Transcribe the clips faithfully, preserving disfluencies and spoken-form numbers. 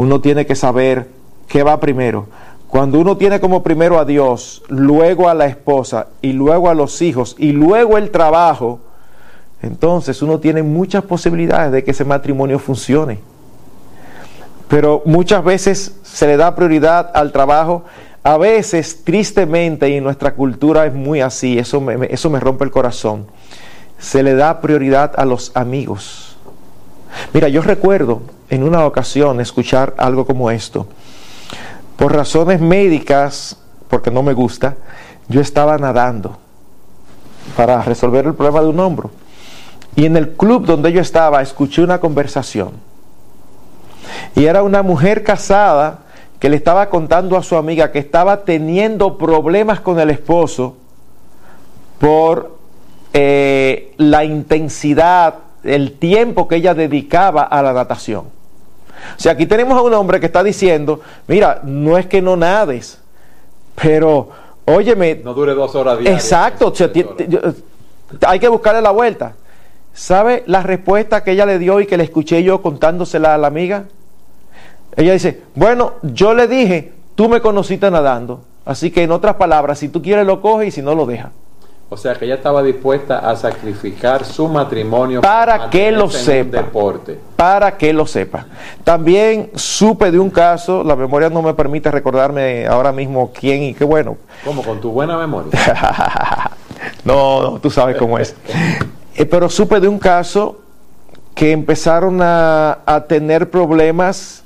uno tiene que saber qué va primero. Cuando uno tiene como primero a Dios, luego a la esposa, y luego a los hijos, y luego el trabajo, entonces uno tiene muchas posibilidades de que ese matrimonio funcione. Pero muchas veces se le da prioridad al trabajo. A veces, tristemente, y en nuestra cultura es muy así, eso me, eso me rompe el corazón, se le da prioridad a los amigos. Mira, yo recuerdo en una ocasión escuchar algo como esto. Por razones médicas, porque no me gusta, yo estaba nadando para resolver el problema de un hombro. Y en el club donde yo estaba, escuché una conversación. Y era una mujer casada que le estaba contando a su amiga que estaba teniendo problemas con el esposo por eh, la intensidad, el tiempo que ella dedicaba a la natación. O sea, aquí tenemos a un hombre que está diciendo, mira, no es que no nades, pero, óyeme... No dure dos horas diarias. Exacto, o sea, t- t- hay que buscarle la vuelta. ¿Sabe la respuesta que ella le dio y que le escuché yo contándosela a la amiga? Ella dice, bueno, yo le dije, tú me conociste nadando, así que en otras palabras, si tú quieres lo coges y si no lo dejas. O sea, que ella estaba dispuesta a sacrificar su matrimonio para que lo sepa. Deporte. Para que lo sepa. También supe de un caso, la memoria no me permite recordarme ahora mismo quién y qué bueno. ¿Cómo? ¿Con tu buena memoria? no, no, tú sabes cómo es. eh, pero supe de un caso que empezaron a, a tener problemas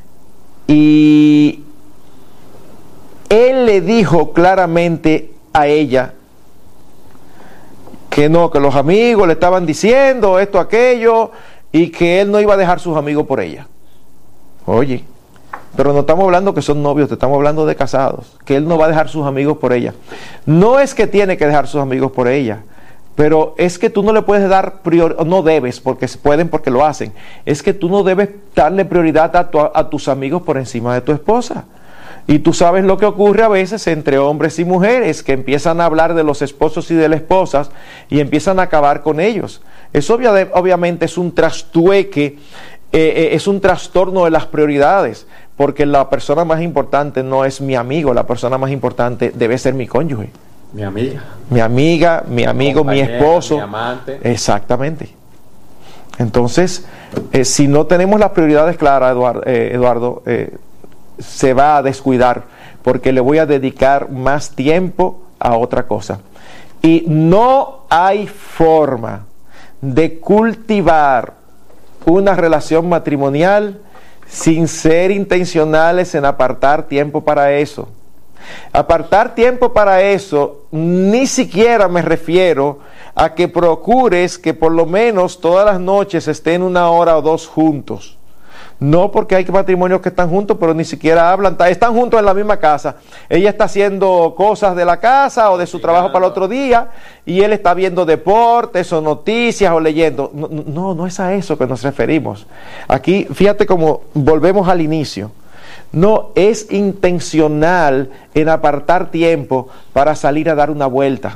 y él le dijo claramente a ella que no, que los amigos le estaban diciendo esto, aquello, y que él no iba a dejar sus amigos por ella. Oye, pero no estamos hablando que son novios, te estamos hablando de casados, que él no va a dejar sus amigos por ella. No es que tiene que dejar sus amigos por ella, pero es que tú no le puedes dar prioridad, no debes, porque pueden, porque lo hacen, es que tú no debes darle prioridad a, tu, a tus amigos por encima de tu esposa. Y tú sabes lo que ocurre a veces entre hombres y mujeres, que empiezan a hablar de los esposos y de las esposas y empiezan a acabar con ellos. Eso obvia, obviamente es un trastueque, eh, es un trastorno de las prioridades, porque la persona más importante no es mi amigo, la persona más importante debe ser mi cónyuge. Mi amiga. Mi amiga, mi amigo, mi esposo. Mi amante. Exactamente. Entonces, eh, si no tenemos las prioridades claras, Eduardo, eh, Eduardo eh, se va a descuidar, porque le voy a dedicar más tiempo a otra cosa. Y no hay forma de cultivar una relación matrimonial sin ser intencionales en apartar tiempo para eso. Apartar tiempo para eso, ni siquiera me refiero a que procures que por lo menos todas las noches estén una hora o dos juntos. No, porque hay matrimonios que están juntos, pero ni siquiera hablan, están juntos en la misma casa. Ella está haciendo cosas de la casa o de su trabajo para el otro día, y él está viendo deportes o noticias o leyendo. No, no, no es a eso que nos referimos. Aquí, fíjate cómo volvemos al inicio. No, es intencional en apartar tiempo para salir a dar una vuelta,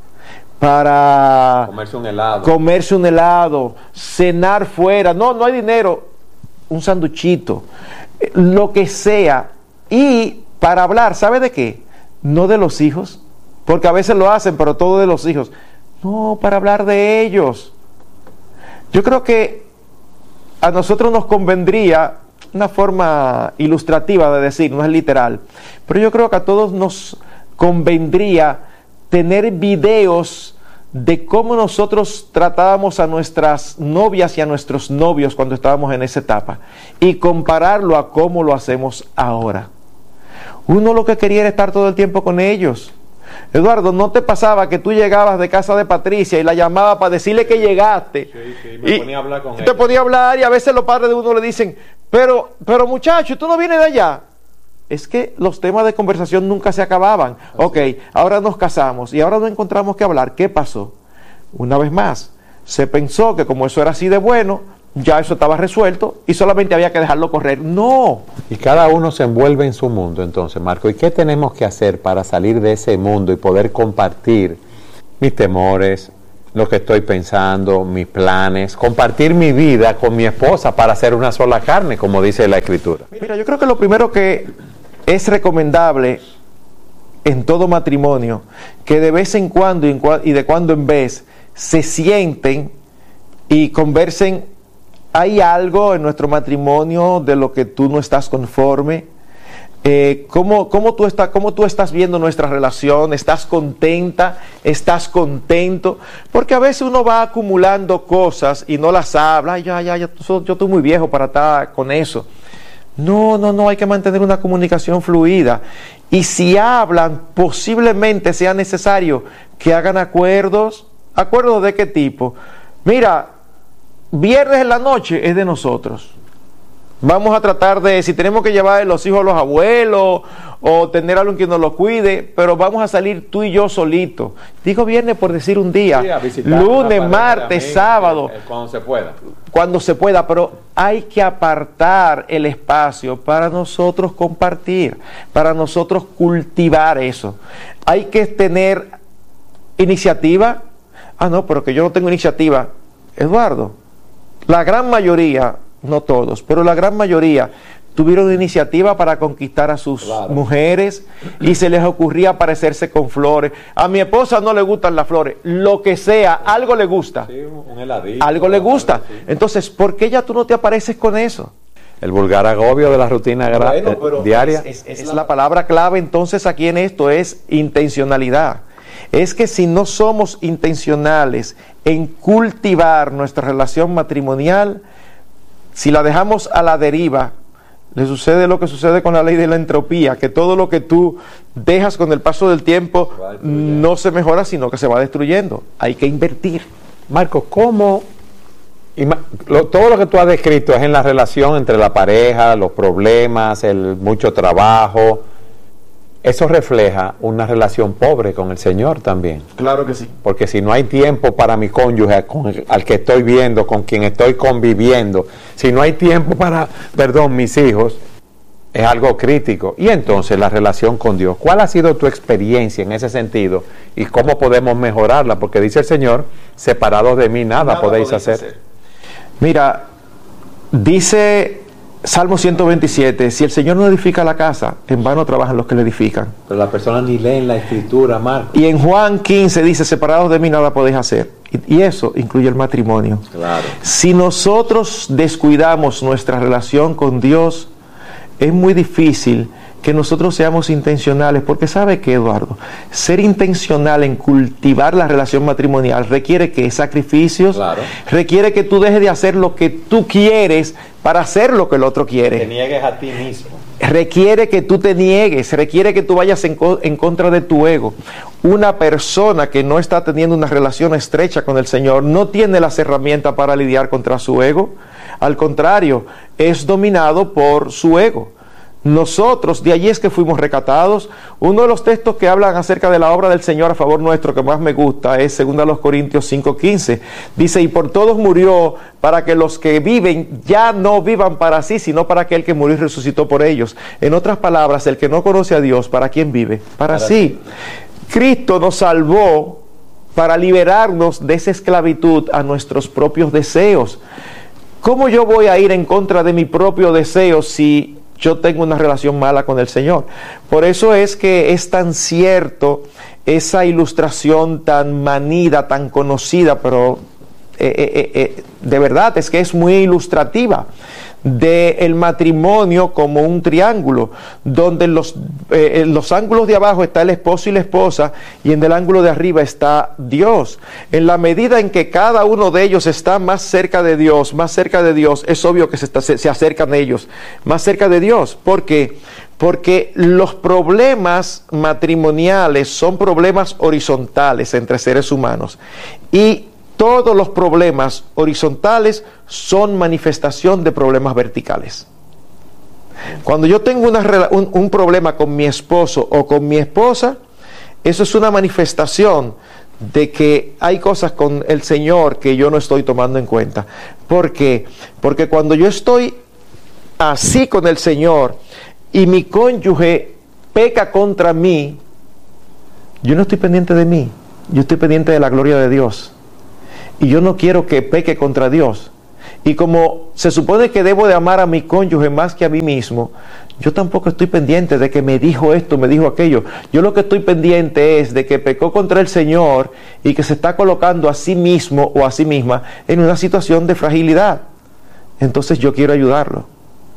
para comerse un helado, comerse un helado, cenar fuera. No, no hay dinero. Un sanduchito, lo que sea, y para hablar, ¿sabe de qué? No de los hijos, porque a veces lo hacen, pero todo de los hijos. No, para hablar de ellos. Yo creo que a nosotros nos convendría una forma ilustrativa de decir, no es literal, pero yo creo que a todos nos convendría tener videos de cómo nosotros tratábamos a nuestras novias y a nuestros novios cuando estábamos en esa etapa, y compararlo a cómo lo hacemos ahora. Uno lo que quería era estar todo el tiempo con ellos. Eduardo, ¿no te pasaba que tú llegabas de casa de Patricia y la llamaba para decirle que llegaste? Sí, sí, me y ponía a hablar con te ella. ponía a hablar, y a veces los padres de uno le dicen, pero, pero muchacho, ¿tú no vienes de allá? Es que los temas de conversación nunca se acababan. Así. Ok, ahora nos casamos y ahora no encontramos que hablar. ¿Qué pasó? Una vez más, se pensó que como eso era así de bueno, ya eso estaba resuelto y solamente había que dejarlo correr. No. Y cada uno se envuelve en su mundo, entonces, Marco. ¿Y qué tenemos que hacer para salir de ese mundo y poder compartir mis temores, lo que estoy pensando, mis planes, compartir mi vida con mi esposa para hacer una sola carne, como dice la Escritura. Mira, yo creo que lo primero que es recomendable en todo matrimonio, que de vez en cuando y de cuando en vez se sienten y conversen. ¿Hay algo en nuestro matrimonio de lo que tú no estás conforme? Eh, ¿cómo, cómo, tú estás, ¿Cómo tú estás viendo nuestra relación? ¿Estás contenta? ¿Estás contento? Porque a veces uno va acumulando cosas y no las habla. Ay, ya, ya, ya, yo estoy muy viejo para estar con eso. No, no, no, hay que mantener una comunicación fluida. Y si hablan, posiblemente sea necesario que hagan acuerdos. ¿Acuerdos de qué tipo? Mira, viernes en la noche es de nosotros. Vamos a tratar de, si tenemos que llevar a los hijos a los abuelos o tener a alguien que nos lo cuide, pero vamos a salir tú y yo solitos. Digo viernes por decir un día, sí, a visitar lunes, una martes, amiga, sábado. eh, Cuando se pueda. Cuando se pueda, pero hay que apartar el espacio para nosotros compartir, para nosotros cultivar eso. Hay que tener iniciativa. Ah, no, pero que yo no tengo iniciativa. Eduardo, la gran mayoría, no todos, pero la gran mayoría tuvieron iniciativa para conquistar a sus claro. mujeres y se les ocurría aparecerse con flores. A mi esposa no le gustan las flores, lo que sea, algo le gusta. Sí, un heladito, algo le gusta. Entonces, ¿por qué ya tú no te apareces con eso? El vulgar agobio de la rutina bueno, pero diaria. Es, es, es la, la palabra clave entonces aquí en esto, es intencionalidad. Es que si no somos intencionales en cultivar nuestra relación matrimonial, si la dejamos a la deriva, le sucede lo que sucede con la ley de la entropía, que todo lo que tú dejas con el paso del tiempo no se mejora, sino que se va destruyendo. Hay que invertir. Marco, ¿cómo? Lo, todo lo que tú has descrito es en la relación entre la pareja, los problemas, el mucho trabajo. Eso refleja una relación pobre con el Señor también. Claro que sí. Porque si no hay tiempo para mi cónyuge, con el, al que estoy viendo, con quien estoy conviviendo, si no hay tiempo para, perdón, mis hijos, es algo crítico. Y entonces la relación con Dios, ¿cuál ha sido tu experiencia en ese sentido? ¿Y cómo podemos mejorarla? Porque dice el Señor, separados de mí nada, nada podéis, podéis hacer. hacer. Mira, dice Salmo ciento veintisiete, si el Señor no edifica la casa, en vano trabajan los que le edifican. Pero la persona ni lee en la Escritura, Marco. Y en Juan quince dice, separados de mí nada podéis hacer. Y, y eso incluye el matrimonio. Claro. Si nosotros descuidamos nuestra relación con Dios, es muy difícil que nosotros seamos intencionales, porque ¿sabe qué, Eduardo? Ser intencional en cultivar la relación matrimonial requiere que sacrificios, claro. requiere que tú dejes de hacer lo que tú quieres para hacer lo que el otro quiere. Te niegues a ti mismo. Requiere que tú te niegues, requiere que tú vayas en, co en contra de tu ego. Una persona que no está teniendo una relación estrecha con el Señor no tiene las herramientas para lidiar contra su ego. Al contrario, es dominado por su ego. Nosotros, de allí es que fuimos rescatados. Uno de los textos que hablan acerca de la obra del Señor a favor nuestro que más me gusta es dos Corintios cinco quince. Dice, y por todos murió para que los que viven ya no vivan para sí, sino para aquel que murió y resucitó por ellos. En otras palabras, el que no conoce a Dios, ¿para quién vive? Para, para sí. Cristo nos salvó para liberarnos de esa esclavitud a nuestros propios deseos. ¿Cómo yo voy a ir en contra de mi propio deseo si yo tengo una relación mala con el Señor? Por eso es que es tan cierto esa ilustración tan manida, tan conocida, pero eh, eh, eh, de verdad es que es muy ilustrativa, del matrimonio como un triángulo, donde en los, eh, en los ángulos de abajo está el esposo y la esposa, y en el ángulo de arriba está Dios. En la medida en que cada uno de ellos está más cerca de Dios, más cerca de Dios, es obvio que se, está, se, se acercan ellos más cerca de Dios. ¿Por qué? Porque los problemas matrimoniales son problemas horizontales entre seres humanos, y todos los problemas horizontales son manifestación de problemas verticales. Cuando yo tengo una, un, un problema con mi esposo o con mi esposa, eso es una manifestación de que hay cosas con el Señor que yo no estoy tomando en cuenta. ¿Por qué? Porque cuando yo estoy así con el Señor y mi cónyuge peca contra mí, yo no estoy pendiente de mí, yo estoy pendiente de la gloria de Dios. y yo no quiero que peque contra Dios. Y como se supone que debo de amar a mi cónyuge más que a mí mismo, yo tampoco estoy pendiente de que me dijo esto, me dijo aquello. Yo lo que estoy pendiente es de que pecó contra el Señor y que se está colocando a sí mismo o a sí misma en una situación de fragilidad. Entonces yo quiero ayudarlo.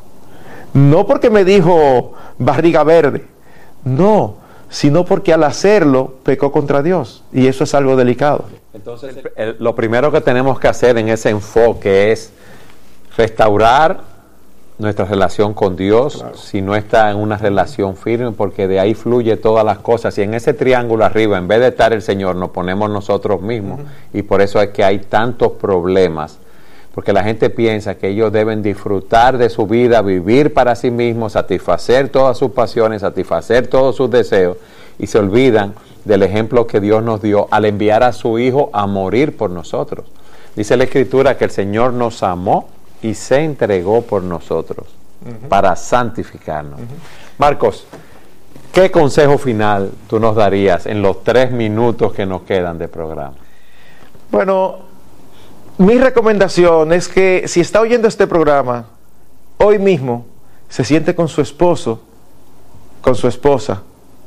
No porque me dijo barriga verde, no, sino porque al hacerlo pecó contra Dios. Y eso es algo delicado. Entonces, el, lo primero que tenemos que hacer en ese enfoque es restaurar nuestra relación con Dios, claro, si no está en una relación firme, porque de ahí fluye todas las cosas. Y en ese triángulo arriba, en vez de estar el Señor, nos ponemos nosotros mismos. Uh-huh. Y por eso es que hay tantos problemas, porque la gente piensa que ellos deben disfrutar de su vida, vivir para sí mismos, satisfacer todas sus pasiones, satisfacer todos sus deseos, y se olvidan del ejemplo que Dios nos dio al enviar a su Hijo a morir por nosotros. Dice la Escritura que el Señor nos amó y se entregó por nosotros, uh-huh, para santificarnos. Uh-huh. Marcos, ¿qué consejo final tú nos darías en los tres minutos que nos quedan de programa? Bueno, mi recomendación es que si está oyendo este programa, hoy mismo se siente con su esposo, con su esposa,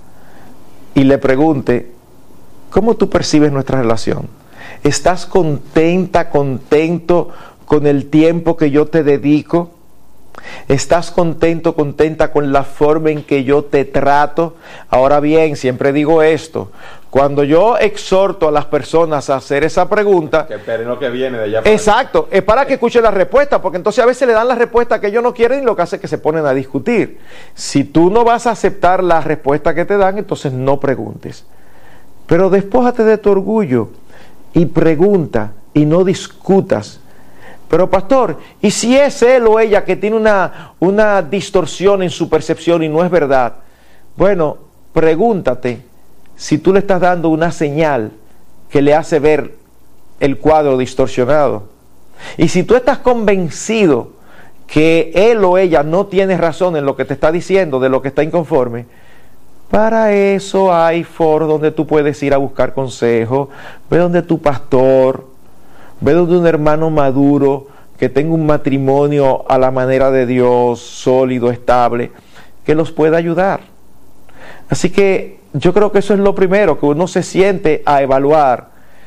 y le pregunte, ¿cómo tú percibes nuestra relación? ¿Estás contenta, contento con el tiempo que yo te dedico? ¿Estás contento, contenta con la forma en que yo te trato? Ahora bien, siempre digo esto, cuando yo exhorto a las personas a hacer esa pregunta, que esperen lo que viene de allá para exacto, es para que escuchen la respuesta, porque entonces a veces le dan la respuesta que ellos no quieren y lo que hace es que se ponen a discutir. Si tú no vas a aceptar la respuesta que te dan, entonces no preguntes. Pero despójate de tu orgullo y pregunta y no discutas. Pero pastor, ¿y si es él o ella que tiene una, una distorsión en su percepción y no es verdad? Bueno, pregúntate si tú le estás dando una señal que le hace ver el cuadro distorsionado. Y si tú estás convencido que él o ella no tiene razón en lo que te está diciendo, de lo que está inconforme, para eso hay foros donde tú puedes ir a buscar consejo, ve donde tu pastor, ve donde un hermano maduro que tenga un matrimonio a la manera de Dios, sólido, estable, que los pueda ayudar. Así que yo creo que eso es lo primero, que uno se siente a evaluar,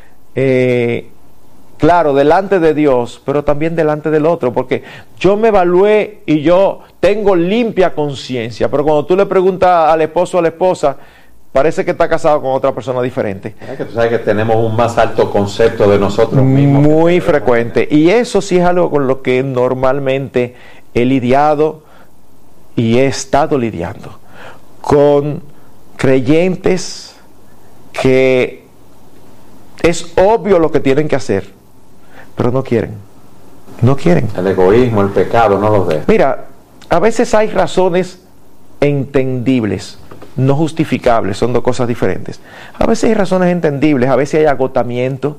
eh, claro, delante de Dios, pero también delante del otro, porque yo me evalué y yo tengo limpia conciencia, pero cuando tú le preguntas al esposo o a la esposa, parece que está casado con otra persona diferente. Es que tú sabes que tenemos un más alto concepto de nosotros mismos. Muy frecuente. Y eso sí es algo con lo que normalmente he lidiado y he estado lidiando. Con creyentes que es obvio lo que tienen que hacer, pero no quieren. No quieren. El egoísmo, el pecado, no los deja. Mira, a veces hay razones entendibles, no justificables, son dos cosas diferentes. A veces hay razones entendibles, a veces hay agotamiento,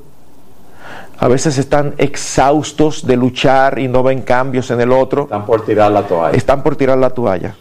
a veces están exhaustos de luchar y no ven cambios en el otro. Están por tirar la toalla. Están por tirar la toalla.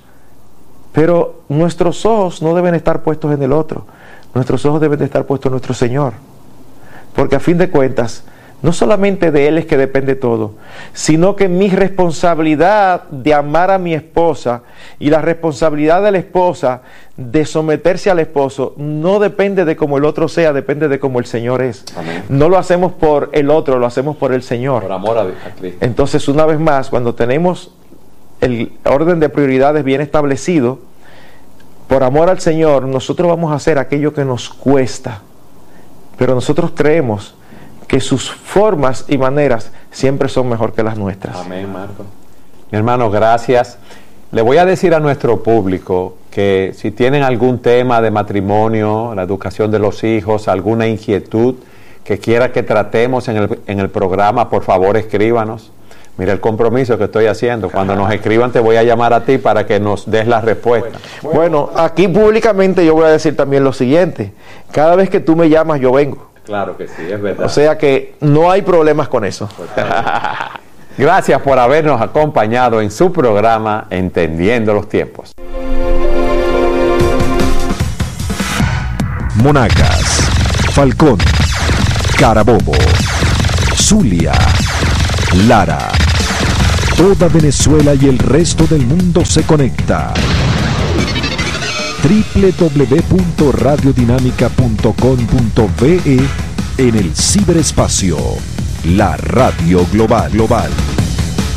Pero nuestros ojos no deben estar puestos en el otro, nuestros ojos deben de estar puestos en nuestro Señor. Porque a fin de cuentas, no solamente de Él es que depende todo, sino que mi responsabilidad de amar a mi esposa y la responsabilidad de la esposa de someterse al esposo no depende de cómo el otro sea, depende de cómo el Señor es. Amén. No lo hacemos por el otro, lo hacemos por el Señor. Por amor a, a Cristo. Entonces, una vez más, cuando tenemos el orden de prioridades bien establecido, por amor al Señor, nosotros vamos a hacer aquello que nos cuesta, pero nosotros creemos que sus formas y maneras siempre son mejor que las nuestras. Amén, Marco. Mi hermano, gracias. Le voy a decir a nuestro público que si tienen algún tema de matrimonio, la educación de los hijos, alguna inquietud que quiera que tratemos en el, en el programa, por favor escríbanos. Mira el compromiso que estoy haciendo. Cuando nos escriban te voy a llamar a ti para que nos des la respuesta. Bueno, bueno, aquí públicamente yo voy a decir también lo siguiente. Cada vez que tú me llamas yo vengo. Claro que sí, es verdad. O sea que no hay problemas con eso. Gracias por habernos acompañado en su programa Entendiendo los Tiempos. Monacas, Falcón, Carabobo. Zulia, Lara. Toda Venezuela y el resto del mundo se conecta. doble u doble u doble u punto radiodinámica punto com punto ve en el ciberespacio. La radio global global.